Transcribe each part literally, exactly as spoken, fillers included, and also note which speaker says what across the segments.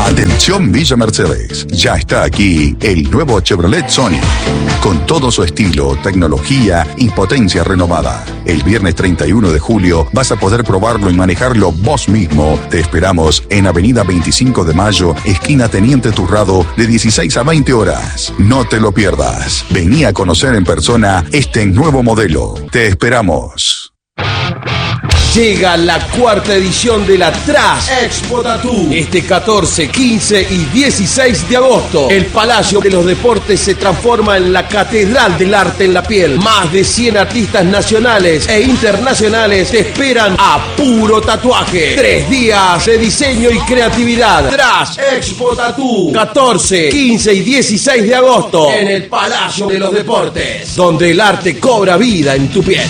Speaker 1: Atención Villa Mercedes, ya está aquí el nuevo Chevrolet Sonic, con todo su estilo, tecnología y potencia renovada. El viernes treinta y uno de julio vas a poder probarlo y manejarlo vos mismo. Te esperamos en Avenida veinticinco de Mayo, esquina Teniente Turrado, de dieciséis a veinte horas. No te lo pierdas. Vení a conocer en persona este nuevo modelo. Te esperamos.
Speaker 2: Llega la cuarta edición de la Trash Expo Tattoo. Este catorce, quince y dieciséis de agosto, el Palacio de los Deportes se transforma en la Catedral del Arte en la Piel. Más de cien artistas nacionales e internacionales te esperan a puro tatuaje. Tres días de diseño y creatividad. Trash Expo Tattoo. catorce, quince y dieciséis de agosto en el Palacio de los Deportes, donde el arte cobra vida en tu piel.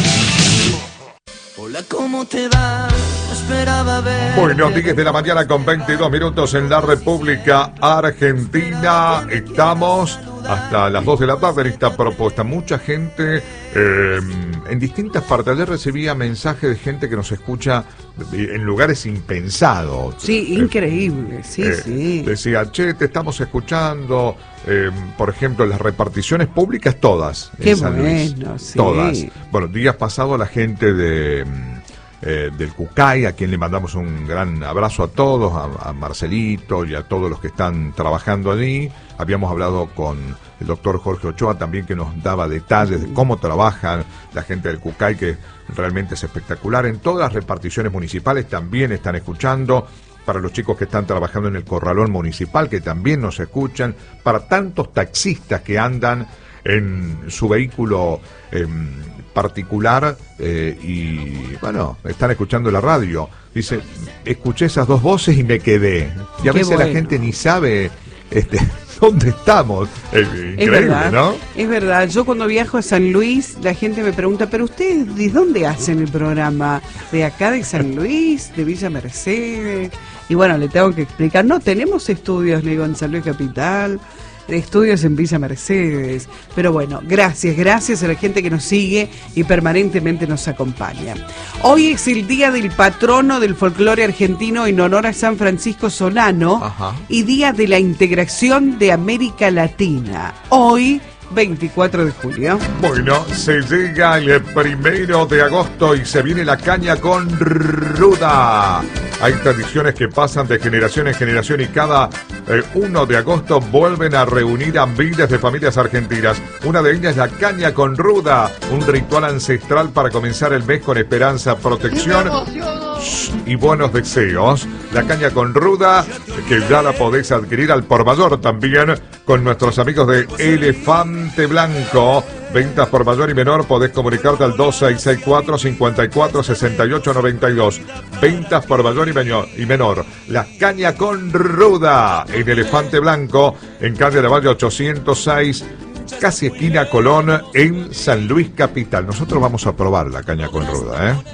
Speaker 3: Hola, ¿cómo te va? Esperaba ver.
Speaker 4: Buenos días de la mañana con veintidós minutos en la República Argentina. Estamos hasta las dos de la tarde en esta propuesta. Mucha gente eh, en distintas partes. Ayer recibía mensajes de gente que nos escucha en lugares impensados.
Speaker 5: Sí, increíble, sí,
Speaker 4: eh,
Speaker 5: sí.
Speaker 4: Decía, che, te estamos escuchando, eh, por ejemplo, las reparticiones públicas todas.
Speaker 5: Qué
Speaker 4: en San Luis,
Speaker 5: bueno, sí.
Speaker 4: Todas. Bueno, días pasados la gente de... Eh, del Cucay, a quien le mandamos un gran abrazo a todos, a, a Marcelito y a todos los que están trabajando allí. Habíamos hablado con el doctor Jorge Ochoa también, que nos daba detalles de cómo trabajan la gente del Cucay, que realmente es espectacular. En todas las reparticiones municipales también están escuchando. Para los chicos que están trabajando en el Corralón Municipal, que también nos escuchan. Para tantos taxistas que andan en su vehículo eh, particular eh, y, bueno, están escuchando la radio. Dice, escuché esas dos voces y me quedé. Y a
Speaker 5: Qué
Speaker 4: veces
Speaker 5: bueno.
Speaker 4: la gente ni sabe este, dónde estamos. Eh, increíble,
Speaker 5: Es verdad,
Speaker 4: ¿no?
Speaker 5: es verdad. Yo cuando viajo a San Luis, la gente me pregunta, ¿pero ustedes de dónde hacen el programa? ¿De acá de San Luis? ¿De Villa Mercedes? Y bueno, le tengo que explicar, no tenemos estudios, le digo, en San Luis Capital, de estudios en Villa Mercedes. Pero bueno, gracias, gracias a la gente que nos sigue y permanentemente nos acompaña. Hoy es el día del patrono del folclore argentino en honor a San Francisco Solano.
Speaker 4: Ajá.
Speaker 5: Y día de la integración de América Latina. Hoy, veinticuatro de julio.
Speaker 4: Bueno, se llega el primero de agosto y se viene la caña con ruda. Hay tradiciones que pasan de generación en generación y cada eh, uno de agosto vuelven a reunir a miles de familias argentinas. Una de ellas es la caña con ruda, un ritual ancestral para comenzar el mes con esperanza, protección y buenos deseos. La caña con ruda, que ya la podés adquirir al por mayor también con nuestros amigos de Elefante Blanco. Ventas por mayor y menor, podés comunicarte al dos seis seis cuatro, cinco cuatro, seis ocho nueve dos. Ventas por mayor y menor, y menor. La caña con ruda en Elefante Blanco, en calle de Valle ochocientos seis, casi esquina Colón, en San Luis Capital. Nosotros vamos a probar la caña con ruda, ¿eh?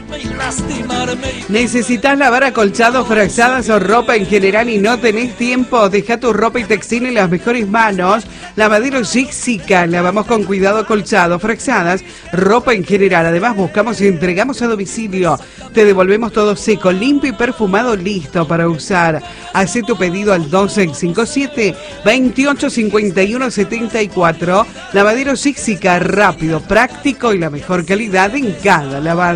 Speaker 5: ¿Necesitas lavar acolchados, frazadas o ropa en general y no tenés tiempo? Deja tu ropa y textil en las mejores manos. Lavadero Jessica, lavamos con cuidado acolchados, frazadas, ropa en general. Además buscamos y entregamos a domicilio. Te devolvemos todo seco, limpio y perfumado, listo para usar. Haz tu pedido al dos seis cinco siete, veintiocho cincuenta y uno setenta y cuatro. Lavadero Jessica, rápido, práctico y la mejor calidad en cada lavado.